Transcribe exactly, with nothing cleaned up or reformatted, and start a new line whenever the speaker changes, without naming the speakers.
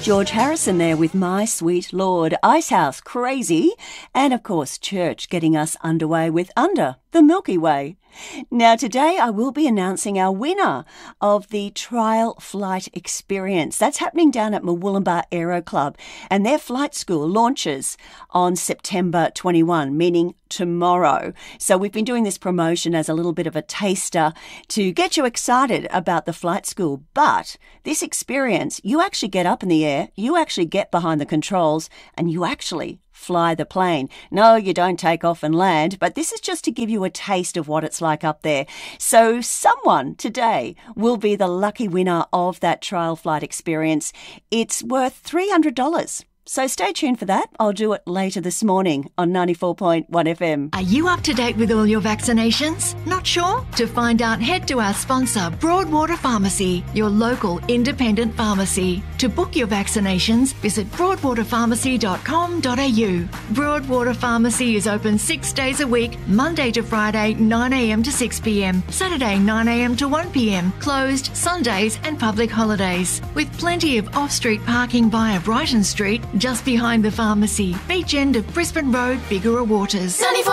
George Harrison there with My Sweet Lord, Icehouse, Crazy, and of course Church getting us underway with Under the Milky Way. Now today I will be announcing our winner of the trial flight experience. That's happening down at Murwillumbah Aero Club, and their flight school launches on September twenty-first, meaning tomorrow. So we've been doing this promotion as a little bit of a taster to get you excited about the flight school. But this experience, you actually get up in the air, you actually get behind the controls, and you actually fly the plane. No, you don't take off and land, but this is just to give you a taste of what it's like up there. So someone today will be the lucky winner of that trial flight experience. It's worth three hundred dollars. So stay tuned for that. I'll do it later this morning on ninety-four point one F M.
Are you up to date with all your vaccinations? Not sure? To find out, head to our sponsor, Broadwater Pharmacy, your local independent pharmacy. To book your vaccinations, visit broadwater pharmacy dot com dot a u. Broadwater Pharmacy is open six days a week, Monday to Friday, nine a m to six p m, Saturday, nine a m to one p m, closed Sundays and public holidays. With plenty of off-street parking via Brighton Street, just behind the pharmacy, beach end of Brisbane Road, Bigara Waters. ninety-four